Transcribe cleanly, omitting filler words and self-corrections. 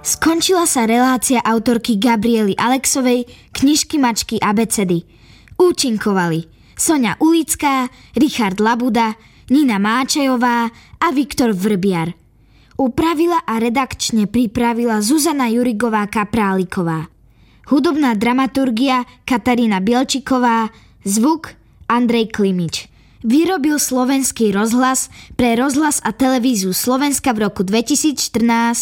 Skončila sa relácia autorky Gabriely Alexovej Knižky mačky abecedy. Účinkovali Soňa Ulická, Richard Labuda, Nina Máčejová a Viktor Vrbiar. Upravila a redakčne pripravila Zuzana Jurigová-Kapráliková. Hudobná dramaturgia Katarína Bielčiková, zvuk Andrej Klimič. Vyrobil Slovenský rozhlas pre rozhlas a televíziu Slovenska v roku 2014